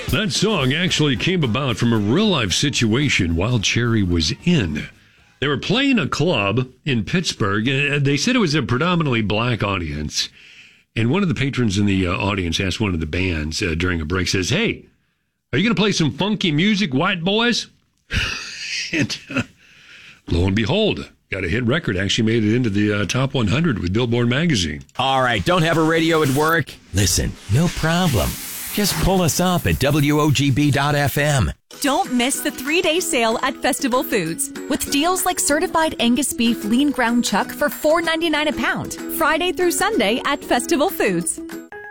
That song actually came about from a real-life situation Wild Cherry was in. They were playing a club in Pittsburgh, and they said it was a predominantly black audience. And one of the patrons in the audience asked one of the bands during a break, says, "Hey, are you going to play some funky music, white boys?" And lo and behold, got a hit record. Actually made it into the top 100 with Billboard magazine. All right, don't have a radio at work? Listen, no problem. Just pull us up at WOGB.FM. Don't miss the 3-day sale at Festival Foods with deals like certified Angus beef lean ground chuck for $4.99 a pound, Friday through Sunday at Festival Foods.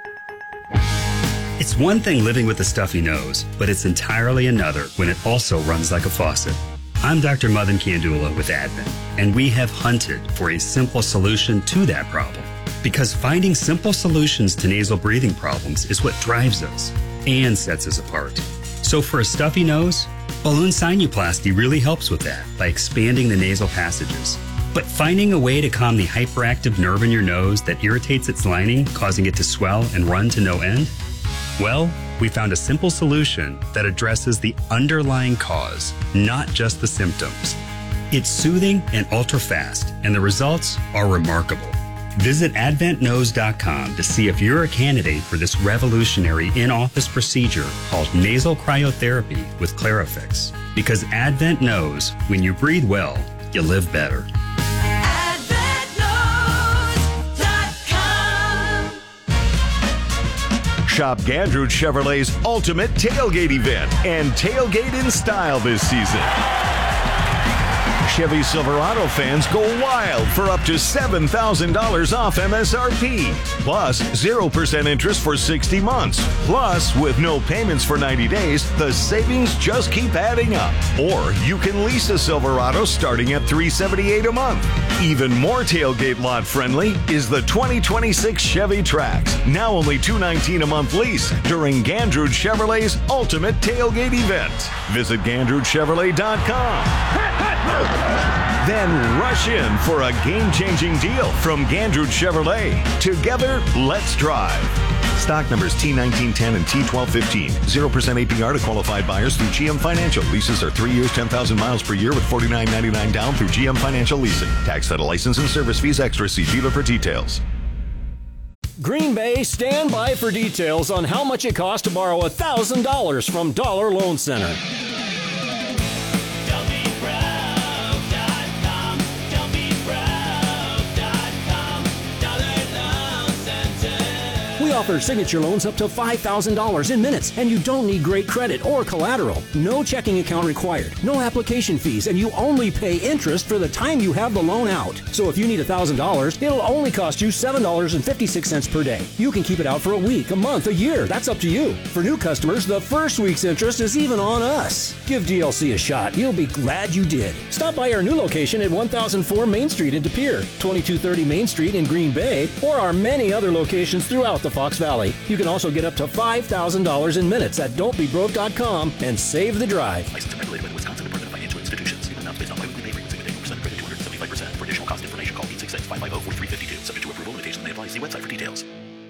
It's one thing living with a stuffy nose, but it's entirely another when it also runs like a faucet. I'm Dr. Madan Kandula with Advent, and we have hunted for a simple solution to that problem. Because finding simple solutions to nasal breathing problems is what drives us and sets us apart. So for a stuffy nose, balloon sinuplasty really helps with that by expanding the nasal passages. But finding a way to calm the hyperactive nerve in your nose that irritates its lining, causing it to swell and run to no end? Well, we found a simple solution that addresses the underlying cause, not just the symptoms. It's soothing and ultra-fast, and the results are remarkable. Visit AdventNose.com to see if you're a candidate for this revolutionary in-office procedure called nasal cryotherapy with Clarifix. Because Advent knows when you breathe well, you live better. Shop Gandrud Chevrolet's ultimate tailgate event and tailgate in style this season. Chevy Silverado fans go wild for up to $7,000 off MSRP. Plus, 0% interest for 60 months. Plus, with no payments for 90 days, the savings just keep adding up. Or you can lease a Silverado starting at $378 a month. Even more tailgate lot friendly is the 2026 Chevy Trax. Now only $219 a month lease during Gandrud Chevrolet's ultimate tailgate event. Visit GandrudChevrolet.com. Then rush in for a game-changing deal from Gandrud Chevrolet. Together, let's drive. Stock numbers T1910 and T1215. 0% APR to qualified buyers through GM Financial. Leases are 3 years, 10,000 miles per year with $49.99 down through GM Financial Leasing. Tax, title, license, and service fees extra. See dealer for details. Green Bay, stand by for details on how much it costs to borrow $1,000 from Dollar Loan Center. We offer signature loans up to $5,000 in minutes, and you don't need great credit or collateral. No checking account required, no application fees, and you only pay interest for the time you have the loan out. So if you need $1,000, it'll only cost you $7.56 per day. You can keep it out for a week, a month, a year. That's up to you. For new customers, the first week's interest is even on us. Give DLC a shot. You'll be glad you did. Stop by our new location at 1004 Main Street in De Pere, 2230 Main Street in Green Bay, or our many other locations throughout the Fox Valley. You can also get up to $5,000 in minutes at don'tbebroke.com and save the drive. Licensed and regulated by the Wisconsin Department of Financial Institutions. Amounts based on biweekly pay rates with annual credit to 275%. For additional cost information, call 866-550-4352. Subject to approval, limitations may apply. See website for details.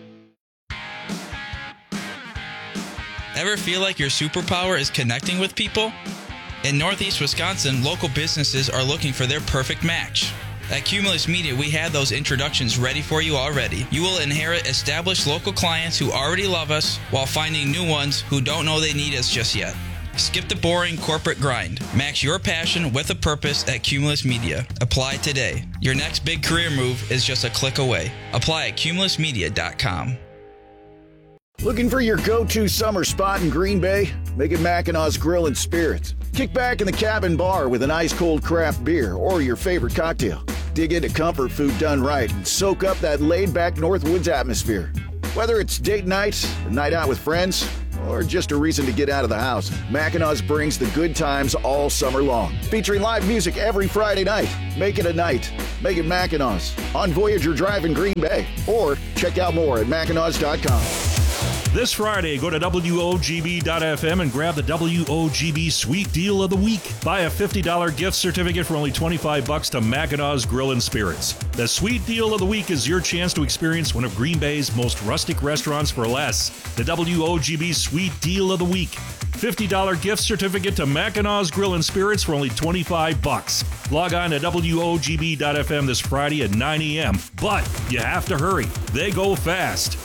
Ever feel like your superpower is connecting with people? In Northeast Wisconsin, local businesses are looking for their perfect match. At Cumulus Media, we have those introductions ready for you already. You will inherit established local clients who already love us while finding new ones who don't know they need us just yet. Skip the boring corporate grind. Match your passion with a purpose at Cumulus Media. Apply today. Your next big career move is just a click away. Apply at cumulusmedia.com. Looking for your go-to summer spot in Green Bay? Make it Mackinaw's Grill and Spirits. Kick back in the cabin bar with an ice-cold craft beer or your favorite cocktail. Dig into comfort food done right and soak up that laid-back Northwoods atmosphere. Whether it's date night, a night out with friends, or just a reason to get out of the house, Mackinaw's brings the good times all summer long. Featuring live music every Friday night. Make it a night. Make it Mackinaw's on Voyager Drive in Green Bay. Or check out more at Mackinaws.com. This Friday, go to WOGB.FM and grab the WOGB Sweet Deal of the Week. Buy a $50 gift certificate for only $25 to Mackinac Grill and Spirits. The Sweet Deal of the Week is your chance to experience one of Green Bay's most rustic restaurants for less. The WOGB Sweet Deal of the Week. $50 gift certificate to Mackinac Grill and Spirits for only $25. Log on to WOGB.FM this Friday at 9 a.m. But you have to hurry. They go fast.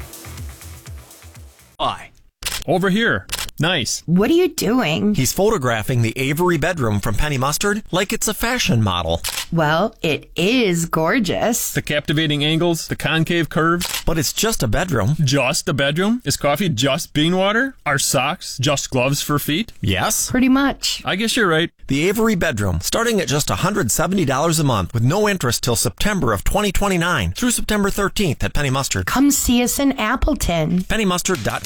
Over here. Nice. What are you doing? He's photographing the Avery bedroom from Penny Mustard like it's a fashion model. Well, it is gorgeous. The captivating angles, the concave curves. But it's just a bedroom. Just a bedroom? Is coffee just bean water? Are socks just gloves for feet? Yes. Pretty much. I guess you're right. The Avery bedroom, starting at just $170 a month with no interest till September of 2029 through September 13th at Penny Mustard. Come see us in Appleton. PennyMustard.com.